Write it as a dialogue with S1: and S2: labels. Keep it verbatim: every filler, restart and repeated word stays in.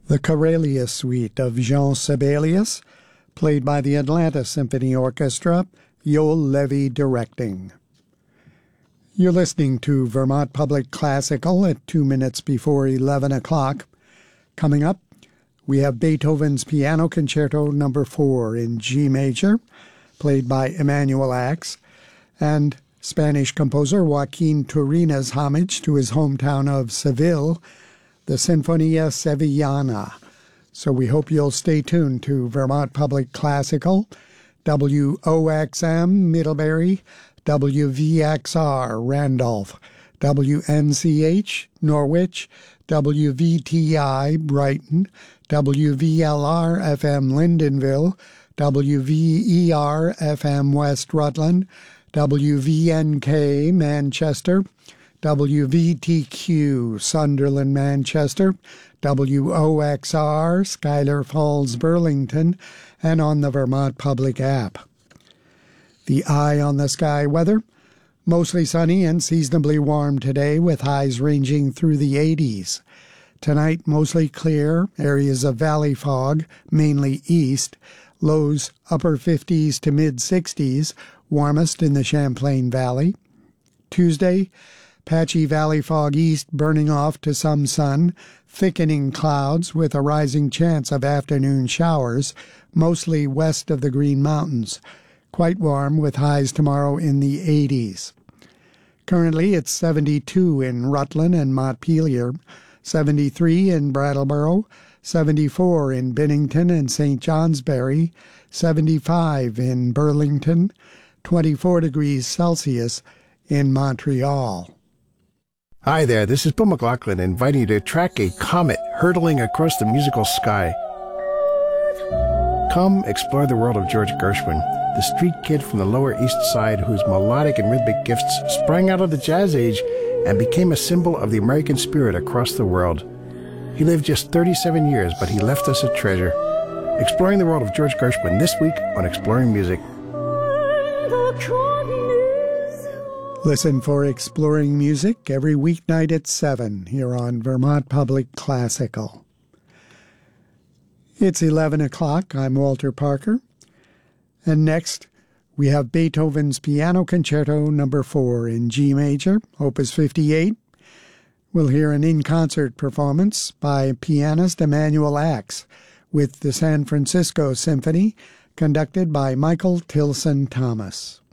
S1: The Karelia Suite of Jean Sibelius, played by the Atlanta Symphony Orchestra, Yoel Levy directing. You're listening to Vermont Public Classical at two minutes before eleven o'clock. Coming up, we have Beethoven's Piano Concerto Number four in G major, played by Emanuel Ax, and Spanish composer Joaquin Turina's homage to his hometown of Seville, the Sinfonia Sevillana. So we hope you'll stay tuned to Vermont Public Classical, W O X M Middlebury, W V X R Randolph, W N C H Norwich, W V T I Brighton, W V L R F M Lyndonville, W V E R F M West Rutland, W V N K Manchester, W V T Q Sunderland Manchester, W O X R Schuyler Falls Burlington, and on the Vermont Public app. The eye on the sky weather: mostly sunny and seasonably warm today with highs ranging through the eighties. Tonight, mostly clear, areas of valley fog, mainly east, lows upper fifties to mid-sixties, warmest in the Champlain Valley. Tuesday, patchy valley fog east burning off to some sun, thickening clouds with a rising chance of afternoon showers, mostly west of the Green Mountains. Quite warm with highs tomorrow in the eighties. Currently it's seventy-two in Rutland and Montpelier, seventy-three in Brattleboro, seventy-four in Bennington and Saint Johnsbury, seventy-five in Burlington, twenty-four degrees Celsius in Montreal.
S2: Hi there, this is Bill McLaughlin inviting you to track a comet hurtling across the musical sky. Come explore the world of George Gershwin, the street kid from the Lower East Side whose melodic and rhythmic gifts sprang out of the jazz age and became a symbol of the American spirit across the world. He lived just thirty-seven years, but he left us a treasure. Exploring the world of George Gershwin this week on Exploring Music.
S1: Listen for Exploring Music every weeknight at seven here on Vermont Public Classical. It's eleven o'clock. I'm Walter Parker. And next, we have Beethoven's Piano Concerto Number four in G major, Opus fifty-eight. We'll hear an in-concert performance by pianist Emanuel Ax with the San Francisco Symphony, conducted by Michael Tilson Thomas.